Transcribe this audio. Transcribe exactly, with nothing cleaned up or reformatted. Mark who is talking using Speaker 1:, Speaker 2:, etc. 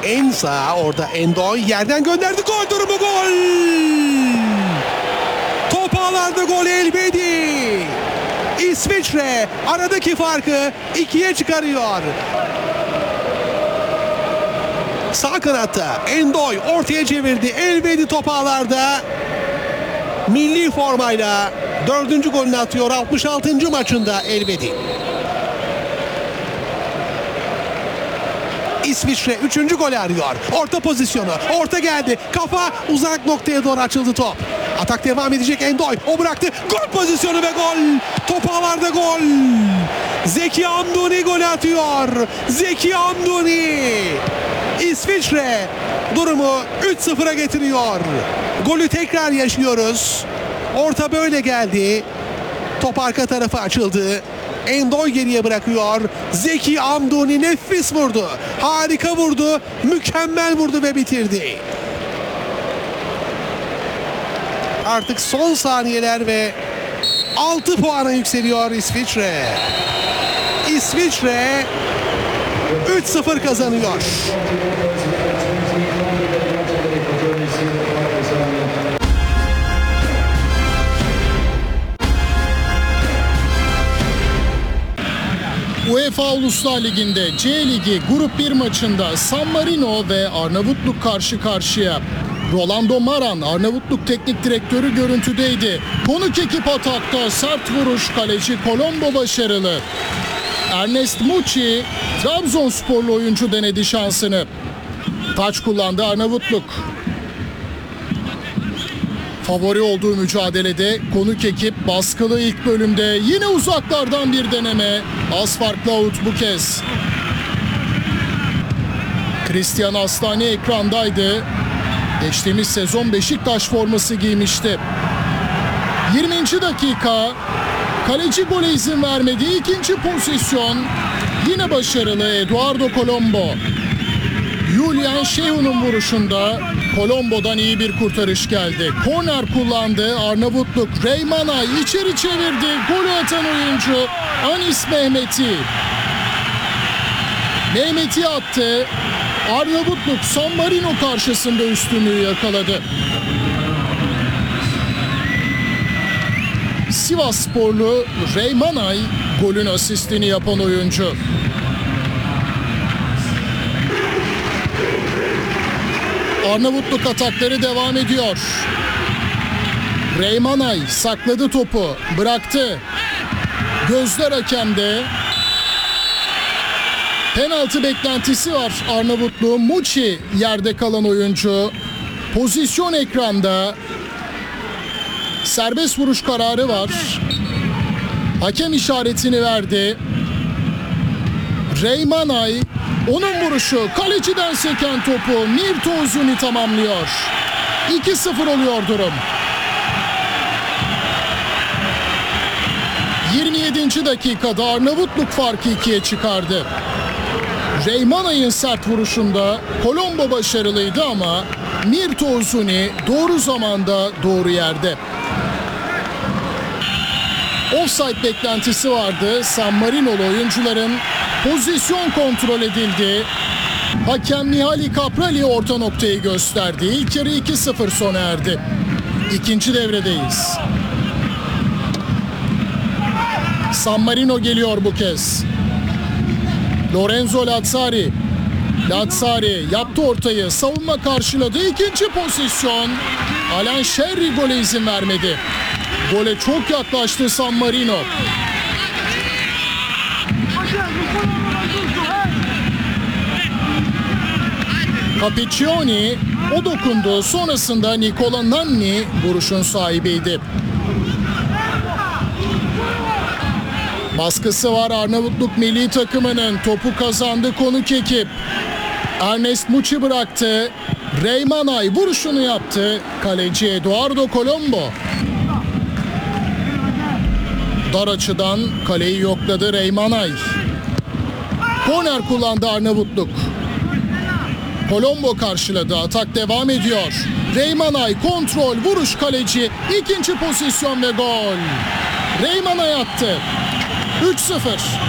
Speaker 1: En sağ orada Endoy yerden gönderdi. Gol durumu, gol. Top ağlarda, gol Elvedi. İsviçre aradaki farkı ikiye çıkarıyor. Sağ kanatta Endoy ortaya çevirdi. Elvedi top ağlarda. Milli formayla dördüncü golünü atıyor altmış altıncı maçında Elvedi. İsviçre üçüncü golü arıyor. Orta pozisyonu. Orta geldi. Kafa uzak noktaya doğru açıldı top. Atak devam edecek Endoy. O bıraktı. Gol pozisyonu ve gol. Top ağlarda, gol. Zeki Amdouni gol atıyor. Zeki Amdouni. İsviçre durumu üç sıfıra getiriyor. Golü tekrar yaşıyoruz. Orta böyle geldi. Top arka tarafa açıldı. Endoy geriye bırakıyor. Zeki Amdouni nefis vurdu. Harika vurdu. Mükemmel vurdu ve bitirdi. Artık son saniyeler ve altı puana yükseliyor İsviçre. İsviçre üç sıfır kazanıyor.
Speaker 2: UEFA Uluslar Ligi'nde C Ligi Grup bir maçında San Marino ve Arnavutluk karşı karşıya. Rolando Maran, Arnavutluk teknik direktörü, görüntüdeydi. Konuk ekip atakta, sert vuruş, kaleci Colombo başarılı. Ernest Muçi, Trabzonsporlu oyuncu denedi şansını. Taç kullandı Arnavutluk. Favori olduğu mücadelede konuk ekip baskılı ilk bölümde. Yine uzaklardan bir deneme. Az farklı out bu kez. Christian Astani ekrandaydı. Geçtiğimiz sezon Beşiktaş forması giymişti. yirminci dakika. Kaleci gole izin vermedi. İkinci pozisyon. Yine başarılı Eduardo Colombo. Julian Şehun'un vuruşunda Colombo'dan iyi bir kurtarış geldi. Korner kullandı Arnavutluk. Reymanay içeri çevirdi. Golü atan oyuncu Anis Mehmeti. Mehmeti attı. Arnavutluk San Marino karşısında üstünlüğü yakaladı. Sivassporlu Reymanay golün asistini yapan oyuncu. Arnavutluk atakları devam ediyor. Reymanay sakladı topu, bıraktı. Gözler hakemde. Penaltı beklentisi var Arnavutluğun. Muçi yerde kalan oyuncu. Pozisyon ekranda. Serbest vuruş kararı var. Hakem işaretini verdi. Reymanay, onun vuruşu, kaleciden seken topu Mirto Uzuni tamamlıyor. iki sıfır oluyor durum. yirmi yedinci dakikada Arnavutluk farkı ikiye çıkardı. Reymanay'ın sert vuruşunda Colombo başarılıydı ama Mirto Uzuni doğru zamanda doğru yerde. Offside beklentisi vardı. San Marino'lu oyuncuların pozisyon kontrol edildi. Hakem Mihaly Caprali orta noktayı gösterdi. İlk yarı iki sıfır sona erdi. İkinci devredeyiz. San Marino geliyor bu kez. Lorenzo Lazzari. Lazzari yaptı ortayı. Savunma karşıladı. İkinci pozisyon. Alain Sherry gole izin vermedi. Gole çok yaklaştı San Marino. Capiccioni o dokundu. Sonrasında Nicola Nanni vuruşun sahibiydi. Baskısı var Arnavutluk milli takımının. Topu kazandı konuk ekip. Ernest Muçi bıraktı. Reymanay vuruşunu yaptı. Kaleci Eduardo Colombo. Dar açıdan kaleyi yokladı Reymanay. Korner kullandı Arnavutluk. Colombo karşıladı. Atak devam ediyor. Reymanay kontrol, vuruş kaleci. İkinci pozisyon ve gol. Reymanay attı. üç sıfır.